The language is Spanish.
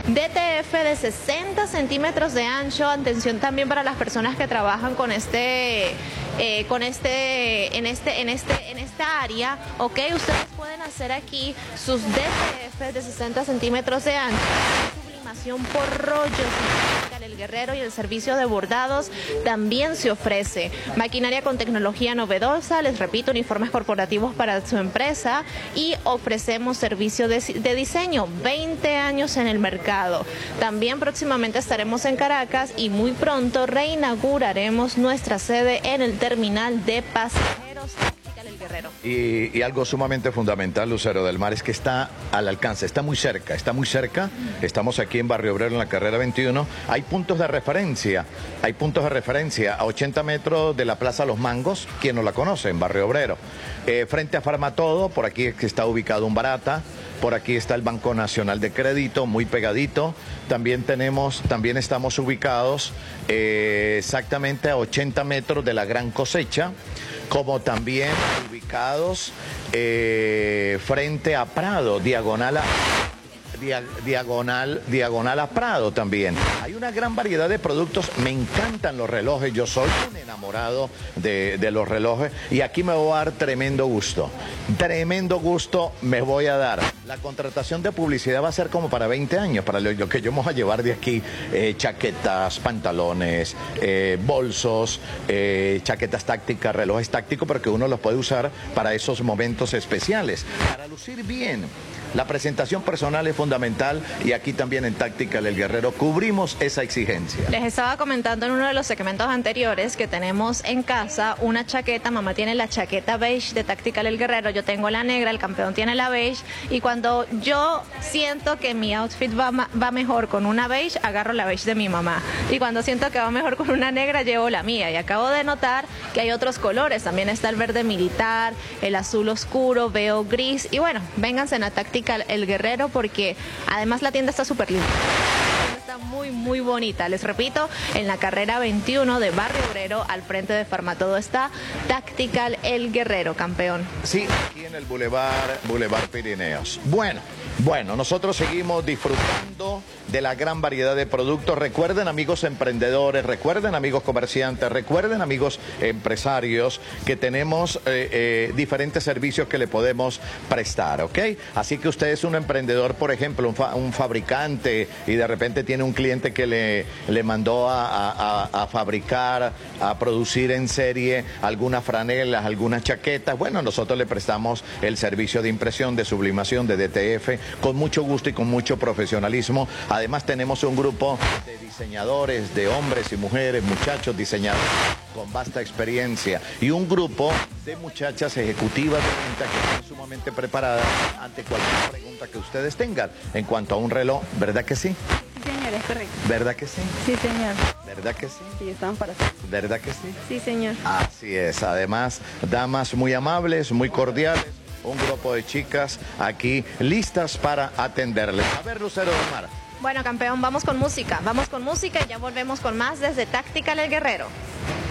DTF de 60 centímetros de ancho. Atención también para las personas que trabajan con en esta área, ok, ustedes pueden hacer aquí sus DTF de 60 centímetros de ancho. Sublimación por rollos, el Guerrero, y el servicio de bordados también se ofrece. Maquinaria con tecnología novedosa, les repito, uniformes corporativos para su empresa, y ofrecemos servicio de diseño, 20 años en el mercado. También próximamente estaremos en Caracas y muy pronto reinauguraremos nuestra sede en el terminal de pasajeros El Guerrero. Y algo sumamente fundamental, Lucero del Mar, es que está al alcance, está muy cerca. Estamos aquí en Barrio Obrero, en la carrera 21. Hay puntos de referencia a 80 metros de la Plaza Los Mangos, quien no la conoce, en Barrio Obrero. Frente a Farmatodo, por aquí está ubicado un Barata. Por aquí está el Banco Nacional de Crédito, muy pegadito. También estamos ubicados exactamente a 80 metros de la Gran Cosecha, como también ubicados frente a Prado, diagonal a Prado también. Hay una gran variedad de productos. Me encantan los relojes. Yo soy un enamorado de los relojes. Y aquí me voy a dar tremendo gusto. Tremendo gusto me voy a dar. La contratación de publicidad va a ser como para 20 años, para lo que yo me voy a llevar de aquí. Chaquetas, pantalones, bolsos, chaquetas tácticas, relojes tácticos, porque uno los puede usar para esos momentos especiales. Para lucir bien. La presentación personal es fundamental, y aquí también en Tactical El Guerrero cubrimos esa exigencia. Les estaba comentando en uno de los segmentos anteriores que tenemos en casa una chaqueta. Mamá tiene la chaqueta beige de Tactical El Guerrero, yo tengo la negra, el campeón tiene la beige, y cuando yo siento que mi outfit va mejor con una beige, agarro la beige de mi mamá, y cuando siento que va mejor con una negra, llevo la mía. Y acabo de notar que hay otros colores, también está el verde militar, el azul oscuro, veo gris, y bueno, vénganse a Tactical El Guerrero, porque además la tienda está súper linda. Está muy, muy bonita. Les repito, en la carrera 21 de Barrio Obrero, al frente de Farmatodo, está Tactical El Guerrero, campeón. Sí, aquí en el Boulevard Pirineos. Bueno, nosotros seguimos disfrutando de la gran variedad de productos. Recuerden, amigos emprendedores, recuerden, amigos comerciantes, recuerden, amigos empresarios, que tenemos diferentes servicios que le podemos prestar, ¿ok? Así que usted es un emprendedor, por ejemplo, un fabricante, y de repente tiene un cliente que le mandó a fabricar, a producir en serie algunas franelas, algunas chaquetas. Bueno, nosotros le prestamos el servicio de impresión, de sublimación, de DTF, con mucho gusto y con mucho profesionalismo. Además tenemos un grupo de diseñadores, de hombres y mujeres, muchachos diseñadores con vasta experiencia, y un grupo de muchachas ejecutivas de venta que están sumamente preparadas ante cualquier pregunta que ustedes tengan en cuanto a un reloj. ¿Verdad que sí? Sí, señor, es correcto. ¿Verdad que sí? Sí, señor. ¿Verdad que sí? Sí, estamos para eso. ¿Verdad que sí? Sí, señor. Así es. Además, damas muy amables, muy cordiales. Un grupo de chicas aquí listas para atenderles. A ver, Lucero del Mar. Bueno, campeón, vamos con música y ya volvemos con más desde Tactical El Guerrero.